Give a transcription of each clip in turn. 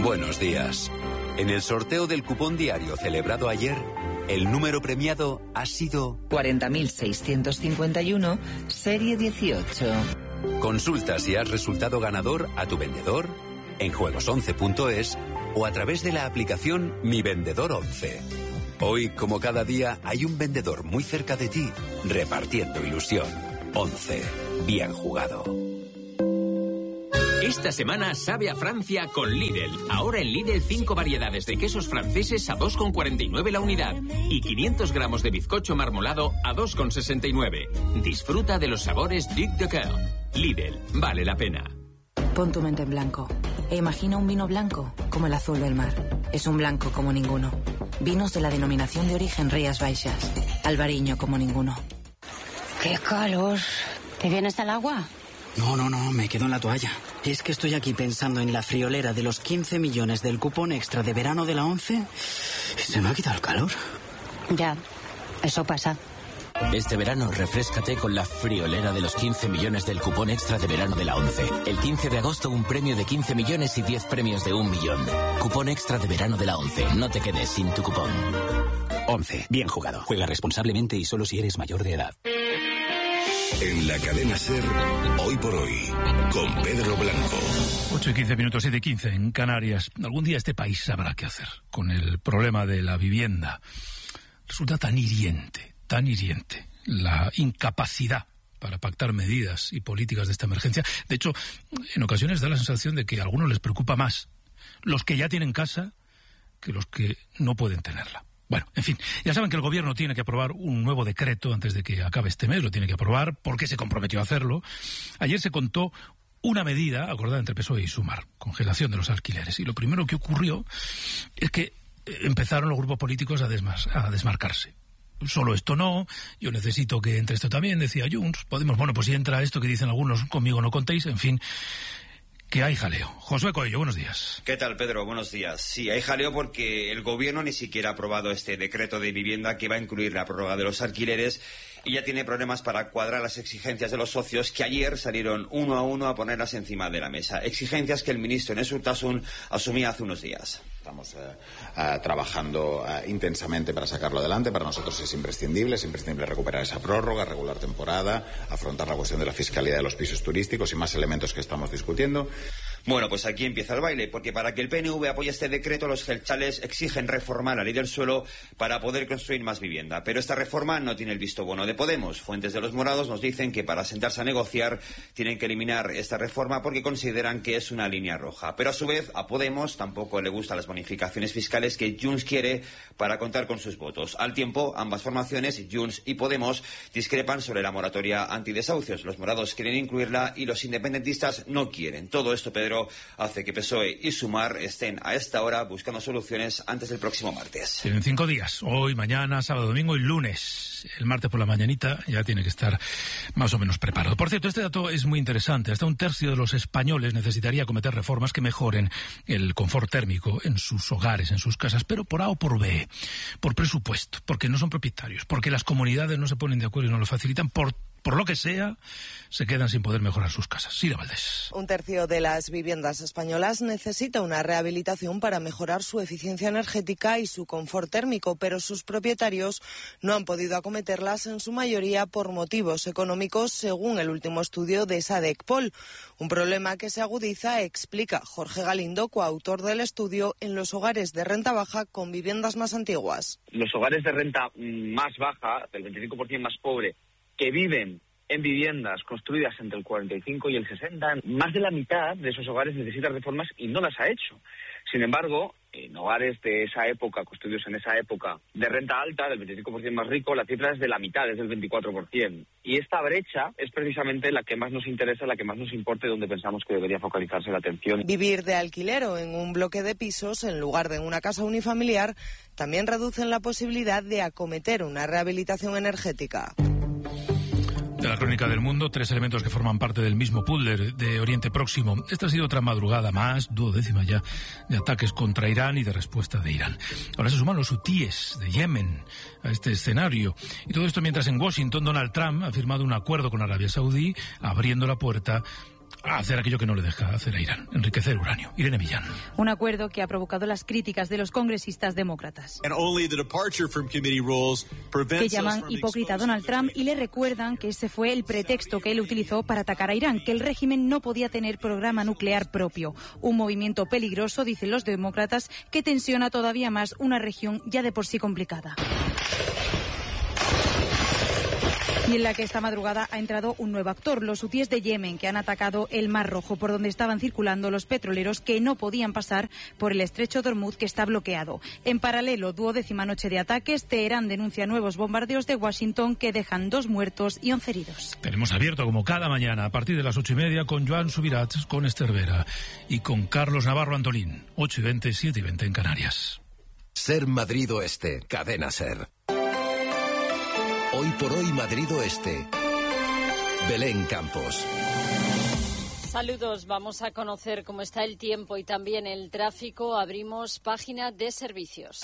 Buenos días. En el sorteo del cupón diario celebrado ayer, el número premiado ha sido 40.651, serie 18. Consulta si has resultado ganador a tu vendedor, en juegos11.es o a través de la aplicación Mi Vendedor 11. Hoy, como cada día, hay un vendedor muy cerca de ti, repartiendo ilusión. 11. Bien jugado. Esta semana sabe a Francia con Lidl. Ahora en Lidl 5 variedades de quesos franceses a 2,49 la unidad y 500 gramos de bizcocho marmolado a 2,69. Disfruta de los sabores Duc de Coeur. Lidl, vale la pena. Pon tu mente en blanco e imagina un vino blanco como el azul del mar. Es un blanco como ninguno. Vinos de la denominación de origen Rías Baixas. Albariño como ninguno. ¡Qué calor! ¿Te vienes al agua? No, me quedo en la toalla. Es que estoy aquí pensando en la friolera de los 15 millones del cupón extra de verano de la 11 y se me ha quitado el calor. Ya, eso pasa. Este verano refréscate con la friolera de los 15 millones del cupón extra de verano de la 11. El 15 de agosto un premio de 15 millones y 10 premios de 1 millón. Cupón extra de verano de la 11. No te quedes sin tu cupón. 11. Bien jugado. Juega responsablemente y solo si eres mayor de edad. En la cadena SER, Hoy por Hoy, con Pedro Blanco. 8:15, 7:15 en Canarias. Algún día este país sabrá qué hacer con el problema de la vivienda. Resulta tan hiriente la incapacidad para pactar medidas y políticas de esta emergencia. De hecho, en ocasiones da la sensación de que a algunos les preocupa más los que ya tienen casa que los que no pueden tenerla. Bueno, en fin, ya saben que el gobierno tiene que aprobar un nuevo decreto antes de que acabe este mes, lo tiene que aprobar porque se comprometió a hacerlo. Ayer se contó una medida acordada entre PSOE y Sumar, congelación de los alquileres. Y lo primero que ocurrió es que empezaron los grupos políticos a desmarcarse. Solo esto no, yo necesito que entre esto también, decía Junts. Podemos, bueno, pues si entra esto que dicen algunos, conmigo no contéis, en fin, que hay jaleo. Josué Coello, buenos días. ¿Qué tal, Pedro? Buenos días. Sí, hay jaleo porque el gobierno ni siquiera ha aprobado este decreto de vivienda que va a incluir la prórroga de los alquileres y ya tiene problemas para cuadrar las exigencias de los socios que ayer salieron uno a uno a ponerlas encima de la mesa. Exigencias que el ministro Enes Urtasun asumía hace unos días. Estamos trabajando intensamente para sacarlo adelante. Para nosotros es imprescindible recuperar esa prórroga, regular temporada, afrontar la cuestión de la fiscalidad de los pisos turísticos y más elementos que estamos discutiendo. Bueno, pues aquí empieza el baile, porque para que el PNV apoye este decreto, los jeltzales exigen reformar la ley del suelo para poder construir más vivienda. Pero esta reforma no tiene el visto bueno de Podemos. Fuentes de los morados nos dicen que para sentarse a negociar tienen que eliminar esta reforma porque consideran que es una línea roja. Pero a su vez, a Podemos tampoco le gustan las bonificaciones fiscales que Junts quiere para contar con sus votos. Al tiempo, ambas formaciones, Junts y Podemos, discrepan sobre la moratoria antidesahucios. Los morados quieren incluirla y los independentistas no quieren. Todo esto, Pedro, hace que PSOE y Sumar estén a esta hora buscando soluciones antes del próximo martes. Tienen 5 días, hoy, mañana, sábado, domingo y lunes. El martes por la mañanita ya tiene que estar más o menos preparado. Por cierto, este dato es muy interesante. Hasta 1/3 de los españoles necesitaría acometer reformas que mejoren el confort térmico en sus hogares, en sus casas, pero por A o por B, por presupuesto, porque no son propietarios, porque las comunidades no se ponen de acuerdo y no lo facilitan, por lo que sea, se quedan sin poder mejorar sus casas. Sira Valdés. 1/3 de las viviendas españolas necesita una rehabilitación para mejorar su eficiencia energética y su confort térmico, pero sus propietarios no han podido acometerlas en su mayoría por motivos económicos, según el último estudio de SADECPOL. Un problema que se agudiza, explica Jorge Galindo, coautor del estudio, en los hogares de renta baja con viviendas más antiguas. Los hogares de renta más baja, del 25% más pobre, que viven en viviendas construidas entre el 45 y el 60, más de la mitad de esos hogares necesitan reformas y no las ha hecho. Sin embargo, en hogares de esa época, construidos en esa época, de renta alta, del 25% más rico, la cifra es de la mitad, es del 24%. Y esta brecha es precisamente la que más nos interesa, la que más nos importa y donde pensamos que debería focalizarse la atención. Vivir de alquiler o en un bloque de pisos, en lugar de en una casa unifamiliar, también reducen la posibilidad de acometer una rehabilitación energética. De la crónica del mundo, 3 elementos que forman parte del mismo puzzle de Oriente Próximo. Esta ha sido otra madrugada más, 12ª ya, de ataques contra Irán y de respuesta de Irán. Ahora se suman los hutíes de Yemen a este escenario. Y todo esto mientras en Washington Donald Trump ha firmado un acuerdo con Arabia Saudí, abriendo la puerta a hacer aquello que no le deja hacer a Irán, enriquecer uranio. Irene Millán. Un acuerdo que ha provocado las críticas de los congresistas demócratas, que llaman hipócrita a Donald Trump y le recuerdan que ese fue el pretexto que él utilizó para atacar a Irán, que el régimen no podía tener programa nuclear propio. Un movimiento peligroso, dicen los demócratas, que tensiona todavía más una región ya de por sí complicada. Y en la que esta madrugada ha entrado un nuevo actor, los hutíes de Yemen, que han atacado el Mar Rojo, por donde estaban circulando los petroleros que no podían pasar por el estrecho de Hormuz, que está bloqueado. En paralelo, 12ª noche de ataques, Teherán denuncia nuevos bombardeos de Washington que dejan 2 muertos y 11 heridos. Tenemos abierto, como cada mañana, a partir de las 8:30, con Joan Subirats, con Esther Vera y con Carlos Navarro Antolín. 8:20, 7:20 en Canarias. Ser Madrid Oeste, Cadena Ser. Hoy por hoy Madrid Oeste. Belén Campos. Saludos, vamos a conocer cómo está el tiempo y también el tráfico. Abrimos página de servicios.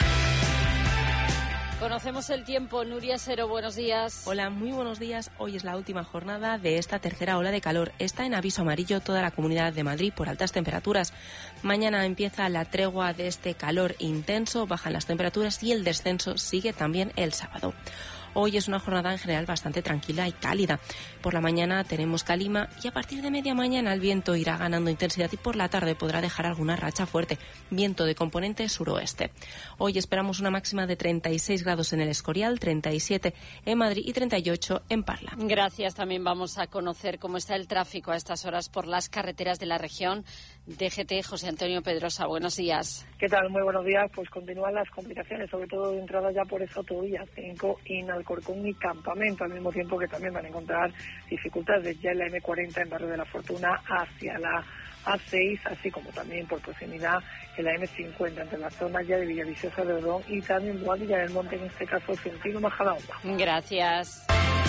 Conocemos el tiempo. Nuria Sero, buenos días. Hola, muy buenos días. Hoy es la última jornada de esta tercera ola de calor. Está en aviso amarillo toda la Comunidad de Madrid por altas temperaturas. Mañana empieza la tregua de este calor intenso, bajan las temperaturas y el descenso sigue también el sábado. Hoy es una jornada en general bastante tranquila y cálida. Por la mañana tenemos calima y a partir de media mañana el viento irá ganando intensidad y por la tarde podrá dejar alguna racha fuerte. Viento de componente suroeste. Hoy esperamos una máxima de 36 grados en el Escorial, 37 en Madrid y 38 en Parla. Gracias. También vamos a conocer cómo está el tráfico a estas horas por las carreteras de la región. DGT, José Antonio Pedrosa, buenos días. ¿Qué tal? Muy buenos días. Pues continúan las complicaciones, sobre todo de entrada ya por esa autovía 5 en Alcorcón y Campamento, al mismo tiempo que también van a encontrar dificultades ya en la M40 en Barrio de la Fortuna hacia la A6, así como también por proximidad en la M50 entre las zonas ya de Villaviciosa de Odón y también Boadilla del Monte, en este caso sentido Majadahonda. Gracias.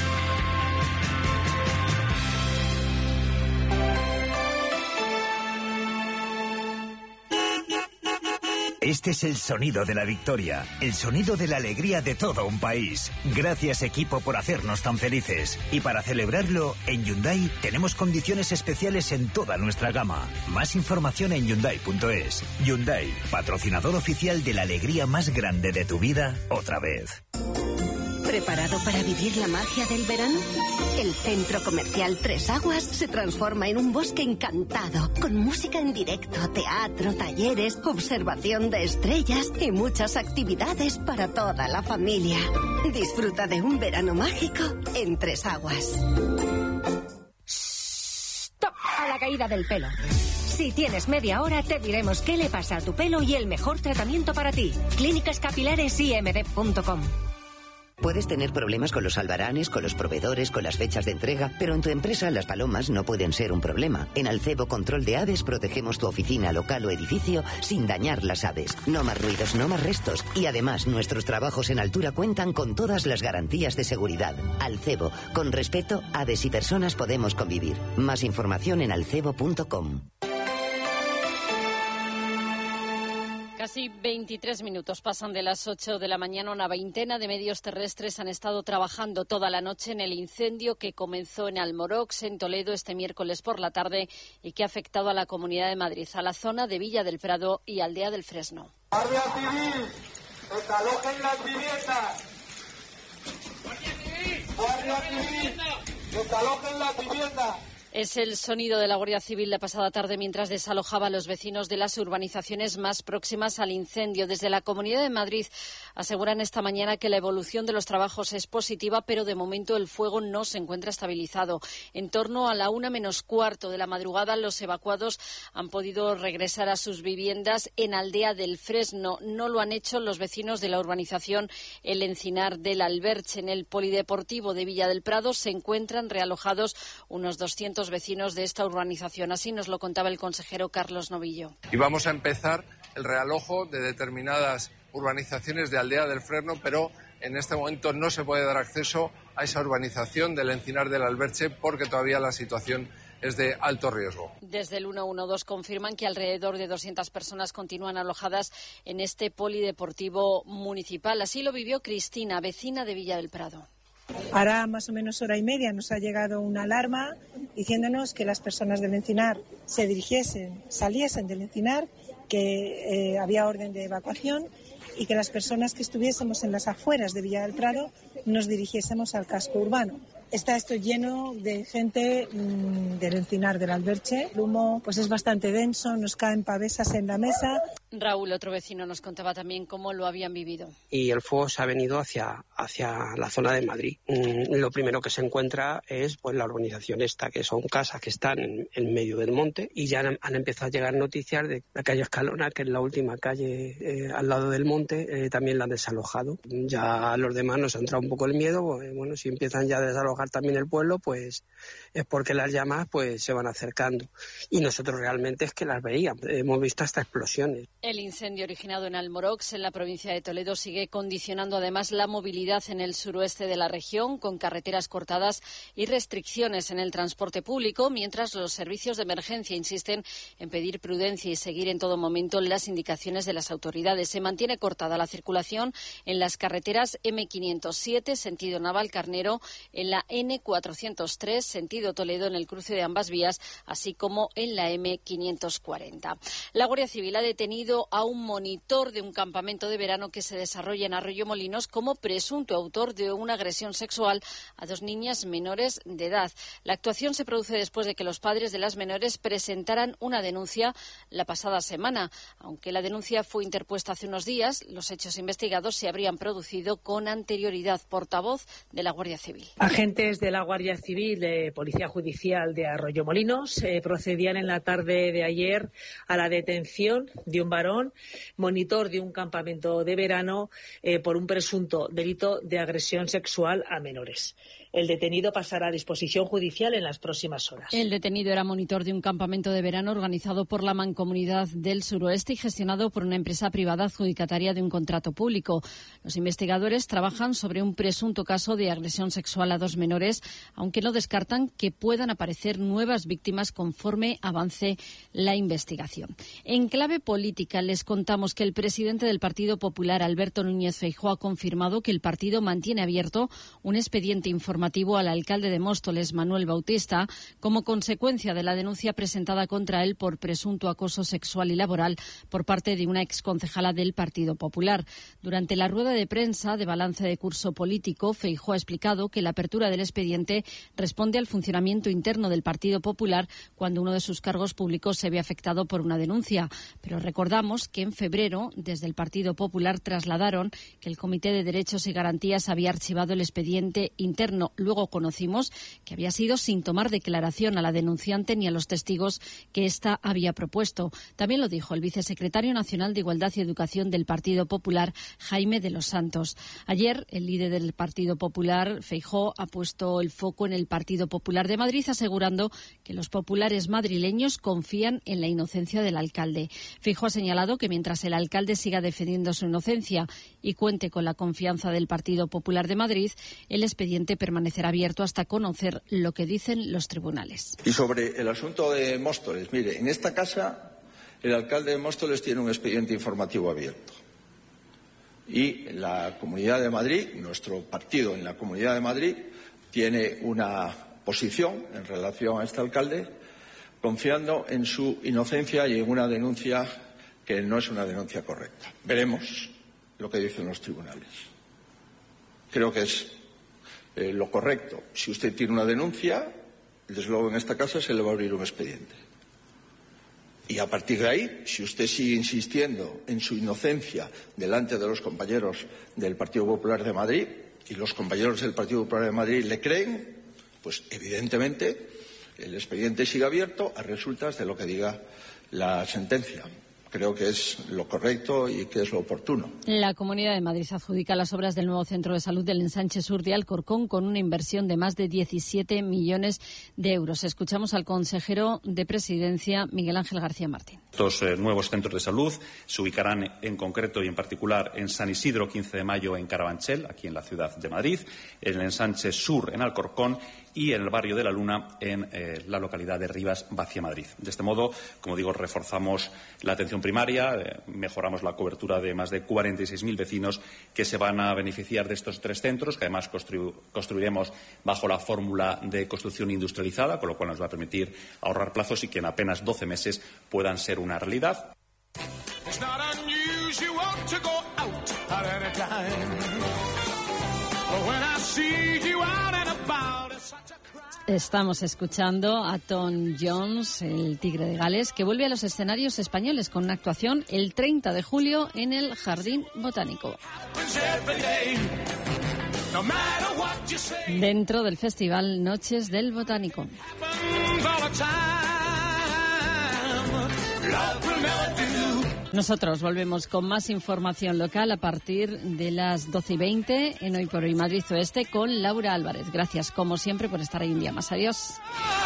Este es el sonido de la victoria, el sonido de la alegría de todo un país. Gracias, equipo, por hacernos tan felices. Y para celebrarlo, en Hyundai tenemos condiciones especiales en toda nuestra gama. Más información en Hyundai.es. Hyundai, patrocinador oficial de la alegría más grande de tu vida, otra vez. ¿Preparado para vivir la magia del verano? El centro comercial Tres Aguas se transforma en un bosque encantado, con música en directo, teatro, talleres, observación de estrellas y muchas actividades para toda la familia. Disfruta de un verano mágico en Tres Aguas. ¡Stop! A la caída del pelo. Si tienes media hora, te diremos qué le pasa a tu pelo y el mejor tratamiento para ti. ClínicasCapilaresIMD.com. Puedes tener problemas con los albaranes, con los proveedores, con las fechas de entrega, pero en tu empresa las palomas no pueden ser un problema. En Alcebo Control de Aves protegemos tu oficina, local o edificio sin dañar las aves. No más ruidos, no más restos. Y además, nuestros trabajos en altura cuentan con todas las garantías de seguridad. Alcebo, con respeto, aves y personas podemos convivir. Más información en alcebo.com. Casi 23 minutos pasan de las 8 de la mañana. Una veintena de medios terrestres han estado trabajando toda la noche en el incendio que comenzó en Almorox, en Toledo, este miércoles por la tarde y que ha afectado a la Comunidad de Madrid, a la zona de Villa del Prado y Aldea del Fresno. Guardia Civil, desalojen las viviendas. Guardia Civil, desalojen las viviendas. Es el sonido de la Guardia Civil la pasada tarde mientras desalojaba a los vecinos de las urbanizaciones más próximas al incendio. Desde la Comunidad de Madrid aseguran esta mañana que la evolución de los trabajos es positiva, pero de momento el fuego no se encuentra estabilizado. En torno a la 1:15 de la madrugada, los evacuados han podido regresar a sus viviendas en Aldea del Fresno. No lo han hecho los vecinos de la urbanización El Encinar del Alberche. En el polideportivo de Villa del Prado se encuentran realojados unos 200 vecinos de esta urbanización. Así nos lo contaba el consejero Carlos Novillo. Y vamos a empezar el realojo de determinadas urbanizaciones de Aldea del Fresno, pero en este momento no se puede dar acceso a esa urbanización del Encinar del Alberche porque todavía la situación es de alto riesgo. Desde el 112 confirman que alrededor de 200 personas continúan alojadas en este polideportivo municipal. Así lo vivió Cristina, vecina de Villa del Prado. Ahora más o menos hora y media nos ha llegado una alarma diciéndonos que las personas del Encinar saliesen del Encinar, que había orden de evacuación y que las personas que estuviésemos en las afueras de Villa del Prado nos dirigiésemos al casco urbano. Está esto lleno de gente del Encinar del Alberche. El humo pues es bastante denso, nos caen pavesas en la mesa. Raúl, otro vecino, nos contaba también cómo lo habían vivido. Y el fuego se ha venido hacia la zona de Madrid. Lo primero que se encuentra es pues la urbanización esta, que son casas que están en medio del monte, y ya han empezado a llegar noticias de la calle Escalona, que es la última calle al lado del monte, también la han desalojado. Ya a los demás nos ha entrado un poco el miedo, pues, bueno, si empiezan ya a desalojar también el pueblo, pues es porque las llamas pues se van acercando. Y nosotros realmente es que las veíamos, hemos visto hasta explosiones. El incendio originado en Almorox, en la provincia de Toledo, sigue condicionando además la movilidad en el suroeste de la región, con carreteras cortadas y restricciones en el transporte público, mientras los servicios de emergencia insisten en pedir prudencia y seguir en todo momento las indicaciones de las autoridades. Se mantiene cortada la circulación en las carreteras M507, sentido Navalcarnero, en la N403, sentido Toledo, en el cruce de ambas vías, así como en la M540. La Guardia Civil ha detenido a un monitor de un campamento de verano que se desarrolla en Arroyomolinos como presunto autor de una agresión sexual a 2 niñas menores de edad. La actuación se produce después de que los padres de las menores presentaran una denuncia la pasada semana. Aunque la denuncia fue interpuesta hace unos días, los hechos investigados se habrían producido con anterioridad. Portavoz de la Guardia Civil. Agentes de la Guardia Civil, Policía Judicial de Arroyomolinos, procedían en la tarde de ayer a la detención de un varón, monitor de un campamento de verano, por un presunto delito de agresión sexual a menores. El detenido pasará a disposición judicial en las próximas horas. El detenido era monitor de un campamento de verano organizado por la Mancomunidad del Suroeste y gestionado por una empresa privada adjudicataria de un contrato público. Los investigadores trabajan sobre un presunto caso de agresión sexual a 2 menores, aunque no descartan que puedan aparecer nuevas víctimas conforme avance la investigación. En clave política, les contamos que el presidente del Partido Popular, Alberto Núñez Feijóo, ha confirmado que el partido mantiene abierto un expediente informativo al alcalde de Móstoles, Manuel Bautista, como consecuencia de la denuncia presentada contra él por presunto acoso sexual y laboral por parte de una exconcejala del Partido Popular. Durante la rueda de prensa de balance de curso político, Feijóo ha explicado que la apertura del expediente responde al funcionamiento interno del Partido Popular cuando uno de sus cargos públicos se ve afectado por una denuncia. Pero recordamos que en febrero, desde el Partido Popular, trasladaron que el Comité de Derechos y Garantías había archivado el expediente interno. Luego conocimos que había sido sin tomar declaración a la denunciante ni a los testigos que ésta había propuesto. También lo dijo el vicesecretario nacional de Igualdad y Educación del Partido Popular, Jaime de los Santos. Ayer, el líder del Partido Popular, Feijóo, ha puesto el foco en el Partido Popular de Madrid, asegurando que los populares madrileños confían en la inocencia del alcalde. Feijóo ha señalado que mientras el alcalde siga defendiendo su inocencia y cuente con la confianza del Partido Popular de Madrid, el expediente permanecerá abierto hasta conocer lo que dicen los tribunales. Y sobre el asunto de Móstoles, mire, en esta casa el alcalde de Móstoles tiene un expediente informativo abierto. Y la Comunidad de Madrid, nuestro partido en la Comunidad de Madrid, tiene una posición en relación a este alcalde, confiando en su inocencia y en una denuncia que no es una denuncia correcta. Veremos lo que dicen los tribunales. Creo que es lo correcto. Si usted tiene una denuncia, desde luego en esta casa se le va a abrir un expediente. Y a partir de ahí, si usted sigue insistiendo en su inocencia delante de los compañeros del Partido Popular de Madrid y los compañeros del Partido Popular de Madrid le creen, pues evidentemente el expediente sigue abierto a resultas de lo que diga la sentencia. Creo que es lo correcto y que es lo oportuno. La Comunidad de Madrid adjudica las obras del nuevo centro de salud del Ensanche Sur de Alcorcón con una inversión de más de 17 millones de euros. Escuchamos al consejero de Presidencia, Miguel Ángel García Martín. Estos nuevos centros de salud se ubicarán en concreto y en particular en San Isidro 15 de Mayo en Carabanchel, aquí en la ciudad de Madrid, en el Ensanche Sur en Alcorcón y en el barrio de La Luna, en la localidad de Rivas, Vacia, Madrid. De este modo, como digo, reforzamos la atención primaria, mejoramos la cobertura de más de 46.000 vecinos que se van a beneficiar de estos 3 centros, que además construiremos bajo la fórmula de construcción industrializada, con lo cual nos va a permitir ahorrar plazos y que en apenas 12 meses puedan ser una realidad. Estamos escuchando a Tom Jones, el Tigre de Gales, que vuelve a los escenarios españoles con una actuación el 30 de julio en el Jardín Botánico. Dentro del Festival Noches del Botánico. Nosotros volvemos con más información local a partir de las 12:20 en Hoy por Hoy Madrid Oeste con Laura Álvarez. Gracias, como siempre, por estar ahí un día más. Adiós.